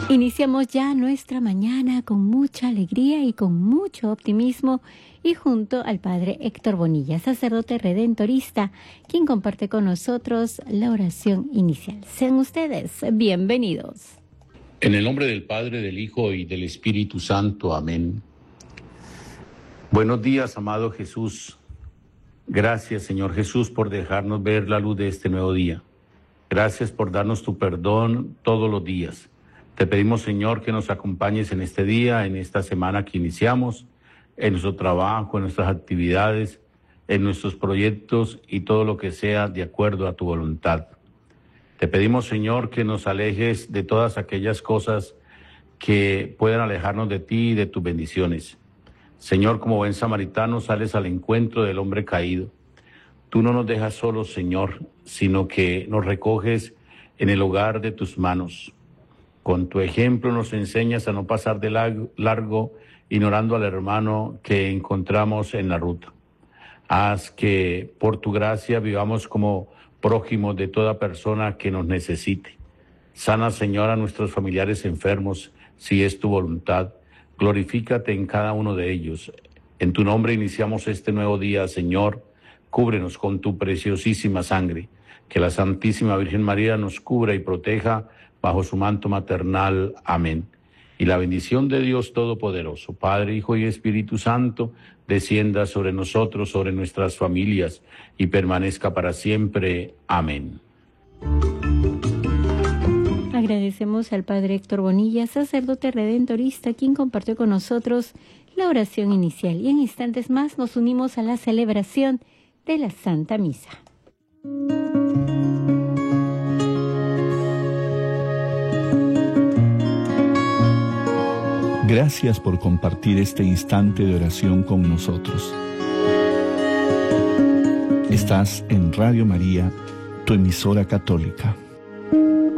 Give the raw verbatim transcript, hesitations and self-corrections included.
Iniciamos ya nuestra mañana con mucha alegría y con mucho optimismo y junto al Padre Héctor Bonilla, sacerdote redentorista, quien comparte con nosotros la oración inicial. Sean ustedes bienvenidos. En el nombre del Padre, del Hijo y del Espíritu Santo. Amén. Buenos días, amado Jesús. Gracias, Señor Jesús, por dejarnos ver la luz de este nuevo día. Gracias por darnos tu perdón todos los días. Te pedimos, Señor, que nos acompañes en este día, en esta semana que iniciamos, en nuestro trabajo, en nuestras actividades, en nuestros proyectos y todo lo que sea de acuerdo a tu voluntad. Te pedimos, Señor, que nos alejes de todas aquellas cosas que puedan alejarnos de ti y de tus bendiciones. Señor, como buen samaritano, sales al encuentro del hombre caído. Tú no nos dejas solos, Señor, sino que nos recoges en el hogar de tus manos. Con tu ejemplo nos enseñas a no pasar de largo, ignorando al hermano que encontramos en la ruta. Haz que por tu gracia vivamos como prójimos de toda persona que nos necesite. Sana, Señor, a nuestros familiares enfermos, si es tu voluntad. Glorifícate en cada uno de ellos. En tu nombre iniciamos este nuevo día, Señor. Cúbrenos con tu preciosísima sangre. Que la Santísima Virgen María nos cubra y proteja bajo su manto maternal. Amén. Y la bendición de Dios Todopoderoso, Padre, Hijo y Espíritu Santo, descienda sobre nosotros, sobre nuestras familias, y permanezca para siempre. Amén. Agradecemos al Padre Héctor Bonilla, sacerdote redentorista, quien compartió con nosotros la oración inicial. Y en instantes más nos unimos a la celebración de la Santa Misa. Gracias por compartir este instante de oración con nosotros. Estás en Radio María, tu emisora católica.